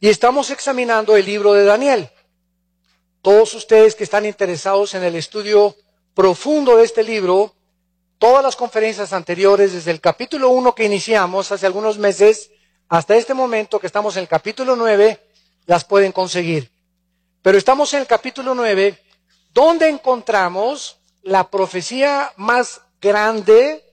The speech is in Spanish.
Y estamos examinando el libro de Daniel. Todos ustedes que están interesados en el estudio profundo de este libro, todas las conferencias anteriores, desde el capítulo 1 que iniciamos hace algunos meses, hasta este momento que estamos en el capítulo 9, las pueden conseguir. Pero estamos en el capítulo 9, donde encontramos la profecía más grande